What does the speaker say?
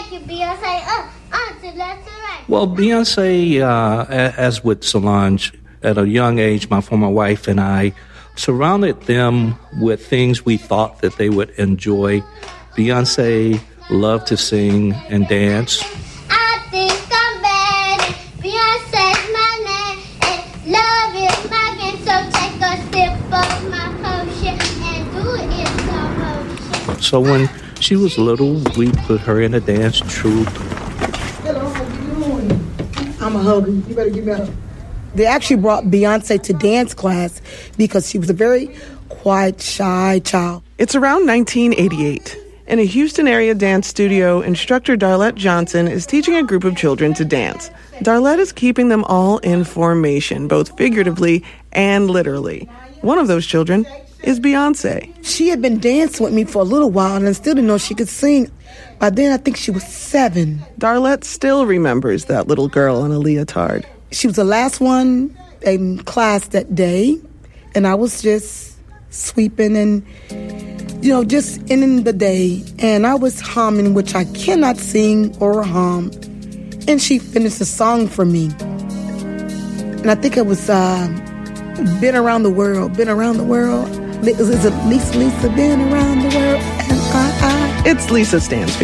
Thank you, Beyonce. To left to right. Well, Beyonce, as with Solange, at a young age, my former wife and I surrounded them with things we thought that they would enjoy. Beyonce loved to sing and dance. I think I'm bad. Beyonce's my name. And love is my game. So take a sip of my potion and do it slow motion. So when she was little, we put her in a dance troupe. Hello, how you doing? I'm a hugger. You better give me a hug. They actually brought Beyonce to dance class because she was a very quiet, shy child. It's around 1988. In a Houston area dance studio, instructor Darlette Johnson is teaching a group of children to dance. Darlette is keeping them all in formation, both figuratively and literally. One of those children is Beyonce. She had been dancing with me for a little while and I still didn't know she could sing. By then, I think she was 7. Darlette still remembers that little girl in a leotard. She was the last one in class that day, and I was just sweeping and, just ending the day. And I was humming, which I cannot sing or hum. And she finished the song for me. And I think it was Been Around the World. Been Around the World. Is it Lisa, Been Around the World? And I. It's Lisa Stansfield.